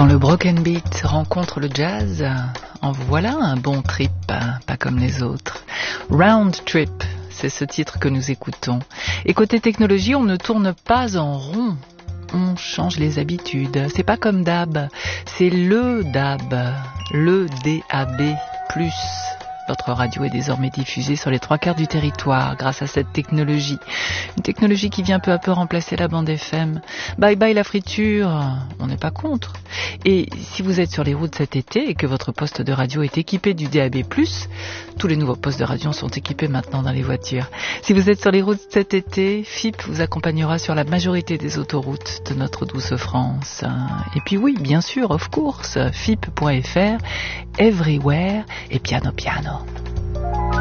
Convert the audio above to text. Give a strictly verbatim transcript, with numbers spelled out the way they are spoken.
Quand le broken beat rencontre le jazz, en voilà un bon trip, pas comme les autres. Round Trip, c'est ce titre que nous écoutons. Et côté technologie, on ne tourne pas en rond. On change les habitudes. C'est pas comme D A B, c'est le D A B, le D A B plus. Votre radio est désormais diffusée sur les trois quarts du territoire grâce à cette technologie. Une technologie qui vient peu à peu remplacer la bande F M. Bye bye la friture, on n'est pas contre. Et si vous êtes sur les routes cet été et que votre poste de radio est équipé du D A B plus, tous les nouveaux postes de radio sont équipés maintenant dans les voitures. Si vous êtes sur les routes cet été, F I P vous accompagnera sur la majorité des autoroutes de notre douce France. Et puis oui, bien sûr, of course, F I P point F R, everywhere et piano piano.